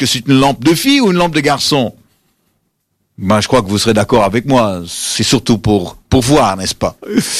que c'est une lampe de fille ou une lampe de garçon? Je crois que vous serez d'accord avec moi. C'est surtout pour voir, n'est-ce pas?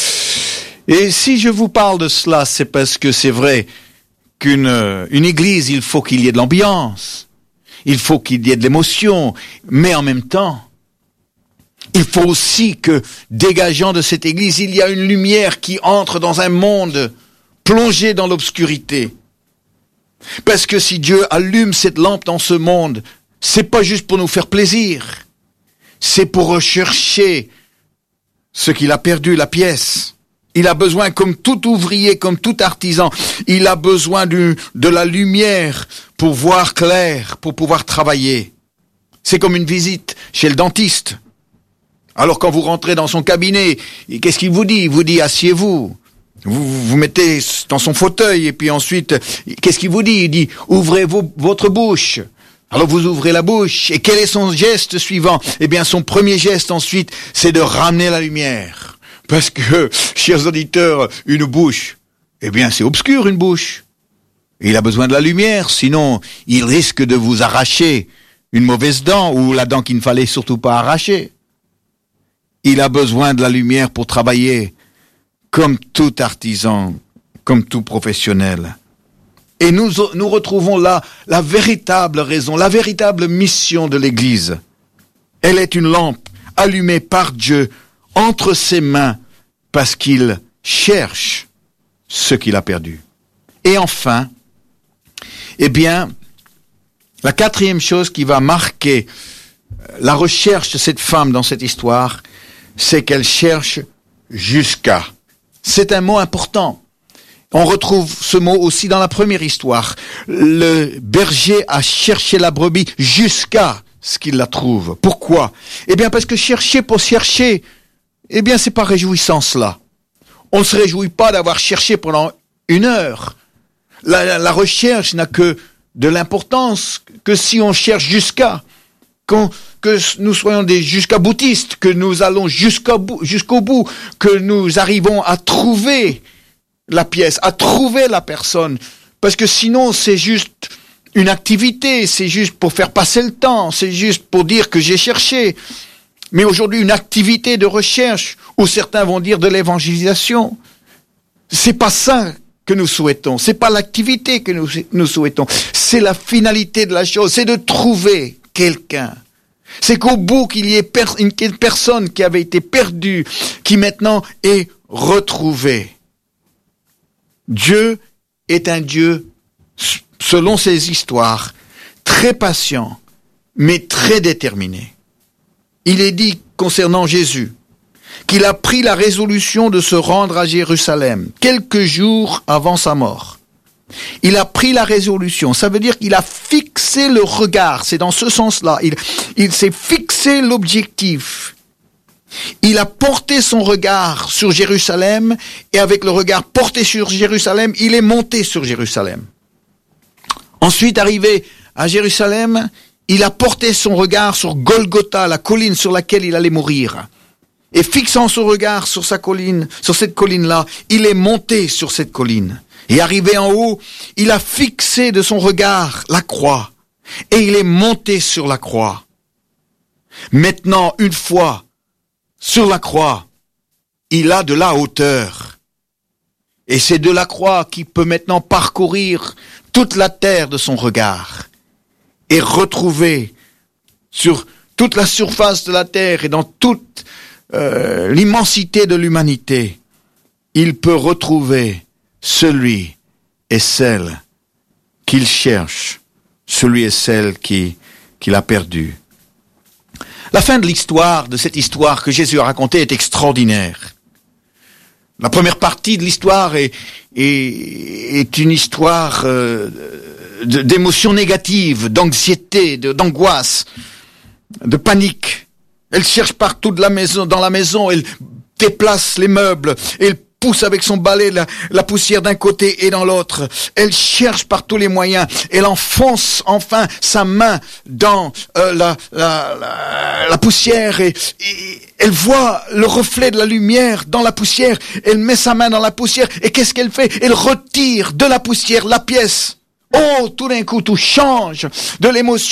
Et si je vous parle de cela, c'est parce que c'est vrai qu'une église, il faut qu'il y ait de l'ambiance. Il faut qu'il y ait de l'émotion. Mais en même temps, il faut aussi que, dégageant de cette église, il y a une lumière qui entre dans un monde plongé dans l'obscurité. Parce que si Dieu allume cette lampe dans ce monde, c'est pas juste pour nous faire plaisir. C'est pour rechercher ce qu'il a perdu, la pièce. Il a besoin, comme tout ouvrier, comme tout artisan, il a besoin de la lumière pour voir clair, pour pouvoir travailler. C'est comme une visite chez le dentiste. Alors quand vous rentrez dans son cabinet, qu'est-ce qu'il vous dit? Il vous dit, asseyez-vous. Vous mettez dans son fauteuil et puis ensuite, qu'est-ce qu'il vous dit? Il dit, ouvrez votre bouche. Alors vous ouvrez la bouche et quel est son geste suivant? Eh bien son premier geste ensuite, c'est de ramener la lumière. Parce que, chers auditeurs, une bouche, eh bien c'est obscur une bouche. Il a besoin de la lumière, sinon il risque de vous arracher une mauvaise dent ou la dent qu'il ne fallait surtout pas arracher. Il a besoin de la lumière pour travailler comme tout artisan, comme tout professionnel. Et nous retrouvons là la véritable raison, la véritable mission de l'Église. Elle est une lampe allumée par Dieu entre ses mains parce qu'il cherche ce qu'il a perdu. Et enfin, eh bien, la quatrième chose qui va marquer la recherche de cette femme dans cette histoire, c'est qu'elle cherche jusqu'à. C'est un mot important. On retrouve ce mot aussi dans la première histoire. Le berger a cherché la brebis jusqu'à ce qu'il la trouve. Pourquoi? Eh bien, parce que chercher pour chercher, eh bien, c'est pas réjouissant cela. On ne se réjouit pas d'avoir cherché pendant 1 heure. La recherche n'a que de l'importance que si on cherche jusqu'à. Que nous soyons des jusqu'à-boutistes, que nous allons jusqu'au bout, que nous arrivons à trouver la pièce, à trouver la personne. Parce que sinon, c'est juste une activité, c'est juste pour faire passer le temps, c'est juste pour dire que j'ai cherché. Mais aujourd'hui, une activité de recherche, où certains vont dire de l'évangélisation, c'est pas ça que nous souhaitons, c'est pas l'activité que nous souhaitons, c'est la finalité de la chose, c'est de trouver quelqu'un. C'est qu'au bout qu'il y ait une personne qui avait été perdue, qui maintenant est retrouvée. Dieu est un Dieu, selon ses histoires, très patient, mais très déterminé. Il est dit concernant Jésus qu'il a pris la résolution de se rendre à Jérusalem quelques jours avant sa mort. Il a pris la résolution, ça veut dire qu'il a fixé le regard, c'est dans ce sens-là, il s'est fixé l'objectif. Il a porté son regard sur Jérusalem, et avec le regard porté sur Jérusalem, il est monté sur Jérusalem. Ensuite, arrivé à Jérusalem, il a porté son regard sur Golgotha, la colline sur laquelle il allait mourir. Et fixant son regard sur sa colline, sur cette colline-là, il est monté sur cette colline. Et arrivé en haut, il a fixé de son regard la croix. Et il est monté sur la croix. Maintenant, une fois sur la croix, il a de la hauteur. Et c'est de la croix qu'il peut maintenant parcourir toute la terre de son regard. Et retrouver sur toute la surface de la terre et dans toute l'immensité de l'humanité, il peut retrouver celui et celle qu'il cherche, celui et celle qu'il a perdu. La fin de l'histoire, de cette histoire que Jésus a racontée, est extraordinaire. La première partie de l'histoire est une histoire d'émotions négatives, d'anxiété, d'angoisse, de panique. Elle cherche partout dans la maison, elle déplace les meubles, elle pousse avec son balai la poussière d'un côté et dans l'autre. Elle cherche par tous les moyens. Elle enfonce enfin sa main dans la poussière et elle voit le reflet de la lumière dans la poussière. Elle met sa main dans la poussière et qu'est-ce qu'elle fait? Elle retire de la poussière la pièce. Oh, tout d'un coup, tout change de l'émotion.